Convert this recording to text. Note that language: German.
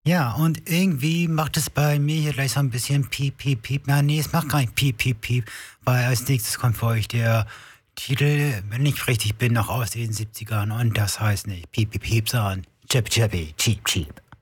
Ja, und irgendwie macht es bei mir hier gleich so ein bisschen Piep, Piep, Piep. Na, nee, es macht gar nicht Piep, Piep, Piep, weil als nächstes kommt für euch der Titel, wenn ich richtig bin, noch aus den 70ern und das heißt nicht Piep, Piep, Piep, sondern Chip, Chippy, Cheep, Cheep.